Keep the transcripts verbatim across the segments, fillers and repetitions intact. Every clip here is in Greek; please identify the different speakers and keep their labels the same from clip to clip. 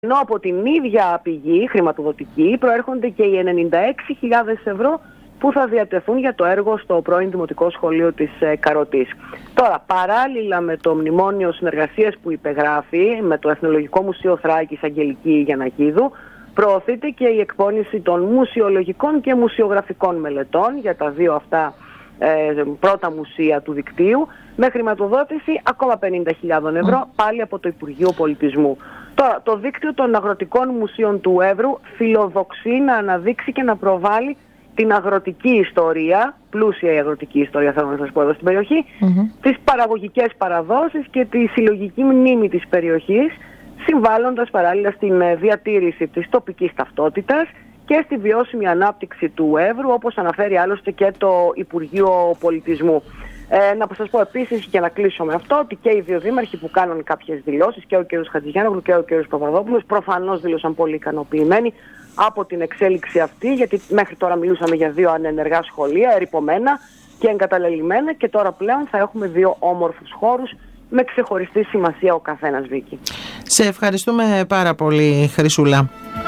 Speaker 1: Ενώ από την ίδια πηγή χρηματοδοτική προέρχονται και οι ενενήντα έξι χιλιάδες ευρώ που θα διατεθούν για το έργο στο πρώην Δημοτικό Σχολείο της Καροτής. Τώρα, παράλληλα με το μνημόνιο συνεργασίας που υπεγράφει με το Εθνολογικό Μουσείο Θράκης Αγγελική Γιαννακίδου, προωθείται και η εκπόνηση των μουσιολογικών και μουσιογραφικών μελετών για τα δύο αυτά ε, πρώτα μουσεία του δικτύου, με χρηματοδότηση ακόμα πενήντα χιλιάδες ευρώ πάλι από το Υπουργείο Πολιτισμού. Τώρα, το δίκτυο των αγροτικών μουσείων του Εύρου φιλοδοξεί να αναδείξει και να προβάλλει την αγροτική ιστορία, πλούσια η αγροτική ιστορία θέλω να σας πω εδώ στην περιοχή, mm-hmm. τις παραγωγικές παραδόσεις και τη συλλογική μνήμη της περιοχής, συμβάλλοντας παράλληλα στην διατήρηση της τοπικής ταυτότητας και στη βιώσιμη ανάπτυξη του Εύρου, όπως αναφέρει άλλωστε και το Υπουργείο Πολιτισμού. Ε, να σας πω επίσης, για να κλείσω με αυτό, ότι και οι δύο δήμαρχοι που κάνουν κάποιες δηλώσεις, και ο κ. Χατζηγιάννογλου και ο κ. Παπαδόπουλος, προφανώς δήλωσαν πολύ ικανοποιημένοι από την εξέλιξη αυτή, γιατί μέχρι τώρα μιλούσαμε για δύο ανενεργά σχολεία, ερειπωμένα και εγκαταλελειμμένα, και τώρα πλέον θα έχουμε δύο όμορφους χώρους με ξεχωριστή σημασία ο καθένας, Βίκη.
Speaker 2: Σε ευχαριστούμε πάρα πολύ, Χρυσούλα.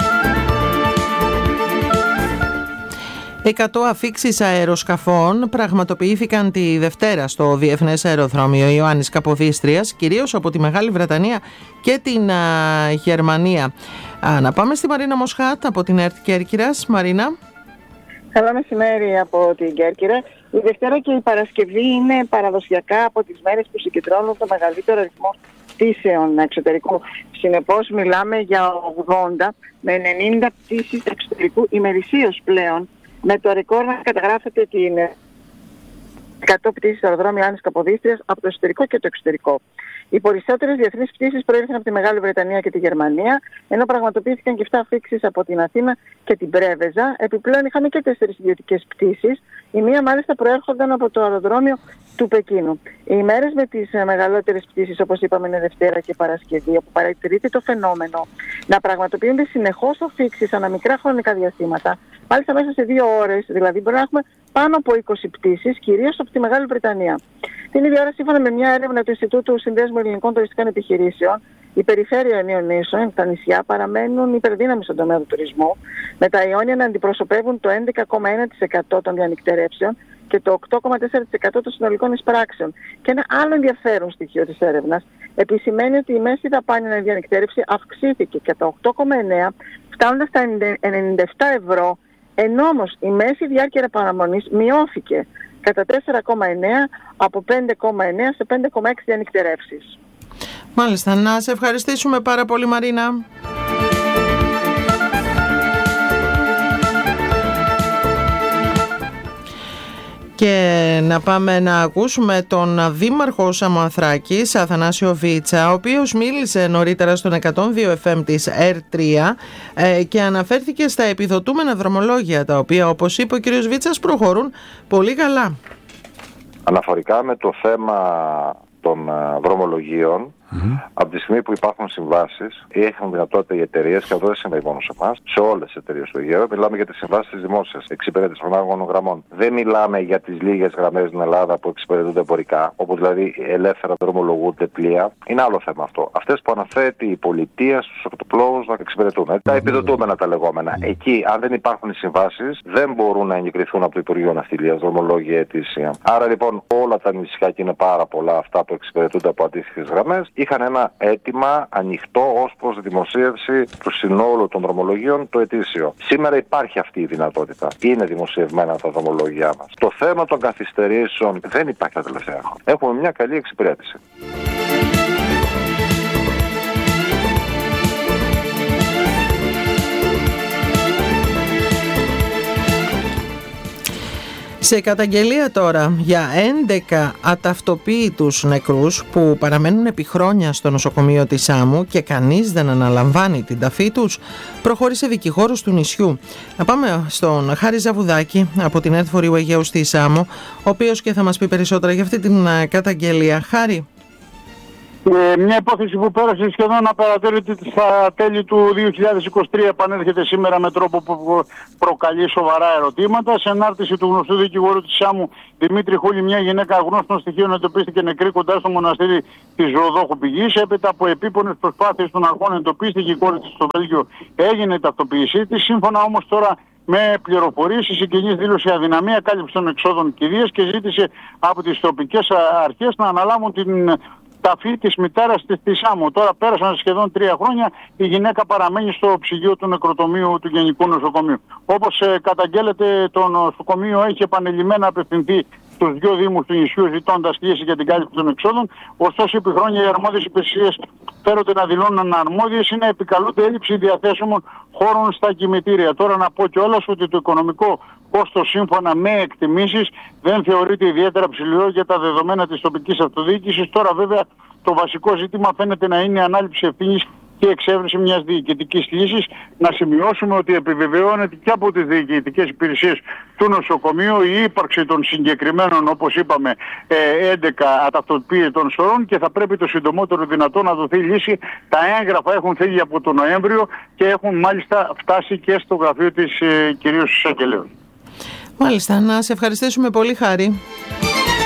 Speaker 2: Εκατό αφίξεις αεροσκαφών πραγματοποιήθηκαν τη Δευτέρα στο Διεθνές Αεροδρόμιο Ιωάννης Καποδίστριας, κυρίως από τη Μεγάλη Βρετανία και την α, Γερμανία. Α, να πάμε στη Μαρίνα Μοσχάτ από την ΕΡΤ Κέρκυρας. Μαρίνα.
Speaker 3: Καλό μεσημέρι από την Κέρκυρα. Η Δευτέρα και η Παρασκευή είναι παραδοσιακά από τις μέρες που συγκεντρώνουν το μεγαλύτερο αριθμό πτήσεων εξωτερικού. Συνεπώς μιλάμε για ογδόντα με ενενήντα πτήσεις εξωτερικού ημερησίως πλέον, με το ρεκόρ να καταγράφεται την εκατό πτήσεις στο αεροδρόμιο Ιωάννης Καποδίστριας από το εσωτερικό και το εξωτερικό. Οι περισσότερες διεθνείς πτήσεις προήλθαν από τη Μεγάλη Βρετανία και τη Γερμανία, ενώ πραγματοποιήθηκαν και επτά αφίξεις από την Αθήνα και την Πρέβεζα. Επιπλέον είχαμε και τέσσερις ιδιωτικές πτήσεις. Η μία μάλιστα προέρχονταν από το αεροδρόμιο του Πεκίνου. Οι ημέρες με τις μεγαλύτερες πτήσεις, όπως είπαμε, είναι Δευτέρα και Παρασκευή, όπου παρατηρείται το φαινόμενο να πραγματοποιούνται συνεχώς αφίξεις ανά μικρά χρονικά διαστήματα. Μάλιστα μέσα σε δύο ώρες, δηλαδή μπορεί να έχουμε πάνω από είκοσι πτήσεις, κυρίως από τη Μεγάλη Βρετανία. Την ίδια ώρα, σύμφωνα με μια έρευνα του Ινστιτούτου Συνδέσμου Ελληνικών Τουριστικών Επιχειρήσεων, η περιφέρεια Ιωνίων Νήσων, τα νησιά, παραμένουν υπερδύναμοι στον τομέα του τουρισμού, με τα Ιόνια να αντιπροσωπεύουν το έντεκα κόμμα ένα τοις εκατό των διανυκτερεύσεων και το οκτώ κόμμα τέσσερα τοις εκατό των συνολικών εισπράξεων. Και ένα άλλο ενδιαφέρον στοιχείο της έρευνας επισημαίνει ότι η μέση δαπάνη ανά διανυκτέρευση αυξήθηκε κατά οκτώ κόμμα εννέα, φτάνοντας στα ενενήντα επτά ευρώ, ενώ όμως η μέση διάρκεια παραμονής μειώθηκε κατά τέσσερα κόμμα εννέα από πέντε κόμμα εννέα σε πέντε κόμμα έξι διανυκτερεύσεις.
Speaker 2: Μάλιστα, να σε ευχαριστήσουμε πάρα πολύ, Μαρίνα. Και να πάμε να ακούσουμε τον Δήμαρχο Σαμοθράκης, Αθανάσιο Βίτσα, ο οποίος μίλησε νωρίτερα στον εκατόν δύο εφ εμ της ερ τρία ε, και αναφέρθηκε στα επιδοτούμενα δρομολόγια, τα οποία, όπως είπε ο κ. Βίτσας, προχωρούν πολύ καλά.
Speaker 4: Αναφορικά με το θέμα των uh, δρομολογίων, mm-hmm. από τη στιγμή που υπάρχουν συμβάσεις ή έχουν δυνατότητα οι εταιρείες, και αυτό δεν συμβαίνει μόνο σε εμάς, σε όλες τις εταιρείες του Αιγαίου, μιλάμε για τις συμβάσεις της δημόσιας εξυπηρέτησης των άγωνων γραμμών. Δεν μιλάμε για τις λίγες γραμμές στην Ελλάδα που εξυπηρετούνται εμπορικά, όπου δηλαδή ελεύθερα δρομολογούνται πλοία. Είναι άλλο θέμα αυτό. Αυτές που αναθέτει η πολιτεία στους ορτοπλώους να εξυπηρετούν. Mm-hmm. Τα επιδοτούμενα τα λεγόμενα. Mm-hmm. Εκεί, αν δεν υπάρχουν οι συμβάσεις, δεν μπορούν να εγκριθούν από το Υπουργείο Ναυτιλίας δρομολόγια ετήσια. Άρα λοιπόν όλα τα νησιά, και είναι πάρα πολλά αυτά που εξυπηρετούνται από αντίστοιχες γραμμές, είχαν ένα αίτημα ανοιχτό ως προς δημοσίευση του συνόλου των δρομολογίων το ετήσιο. Σήμερα υπάρχει αυτή η δυνατότητα. Είναι δημοσιευμένα τα δρομολόγια μας. Το θέμα των καθυστερήσεων δεν υπάρχει τα τελευταία χρόνια. Έχουμε μια καλή εξυπηρέτηση.
Speaker 2: Σε καταγγελία τώρα για έντεκα αταυτοποίητους νεκρούς που παραμένουν επί χρόνια στο νοσοκομείο της Σάμου και κανείς δεν αναλαμβάνει την ταφή τους, προχώρησε δικηγόρος του νησιού. Να πάμε στον Χάρη Ζαβουδάκη από την ΕΡΤ Βορείου Αιγαίου στη Σάμο, ο οποίος και θα μας πει περισσότερα για αυτή την καταγγελία. Χάρη.
Speaker 5: Ε, μια υπόθεση που πέρασε σχεδόν απαρατήρητη στα τέλη του δύο χιλιάδες είκοσι τρία επανέρχεται σήμερα με τρόπο που προκαλεί σοβαρά ερωτήματα. Σε ανάρτηση του γνωστού δικηγόρου της Σάμου Δημήτρη Χούλη, μια γυναίκα αγνώστων στοιχείων εντοπίστηκε νεκρή κοντά στο μοναστήρι της Ζωοδόχου Πηγής. Έπειτα από επίπονες προσπάθειες των αρχών εντοπίστηκε η κόρη της στο Βέλγιο, έγινε η ταυτοποίησή της. Σύμφωνα όμως τώρα με πληροφορίες, η συγγενής δήλωσε αδυναμία κάλυψη των εξόδων κηδείας και ζήτησε από τις τοπικές αρχές να αναλάβουν την ταφή της μητέρας της στη Σάμο. Τώρα πέρασαν σχεδόν τρία χρόνια, η γυναίκα παραμένει στο ψυγείο του νεκροτομείου του Γενικού Νοσοκομείου. Όπως ε, καταγγέλλεται, το νοσοκομείο έχει επανειλημμένα απευθυνθεί στους δύο δήμους του νησιού ζητώντας λύση για την κάλυψη των εξόδων. Ωστόσο, επί χρόνια οι αρμόδιες υπηρεσίες φέρονται να δηλώνουν αρμόδιες ή να επικαλούνται έλλειψη διαθέσιμων χώρων στα κημητήρια. Τώρα να πω κιόλας ότι το οικονομικό κόστος σύμφωνα με εκτιμήσεις δεν θεωρείται ιδιαίτερα ψηλό για τα δεδομένα της τοπικής αυτοδιοίκησης. Τώρα βέβαια το βασικό ζήτημα φαίνεται να είναι η ανάληψη ευθύνης και εξέβρεση μιας διοικητικής λύσης. Να σημειώσουμε ότι επιβεβαιώνεται και από τις διοικητικές υπηρεσίες του νοσοκομείου η ύπαρξη των συγκεκριμένων, όπως είπαμε, έντεκα αταυτοποιητών σωρών και θα πρέπει το συντομότερο δυνατό να δοθεί λύση. Τα έγγραφα έχουν φύγει από τον Νοέμβριο και έχουν μάλιστα φτάσει και στο γραφείο της κυρίως εισαγγελέως.
Speaker 2: Μάλιστα, να σε ευχαριστήσουμε πολύ, Χάρη.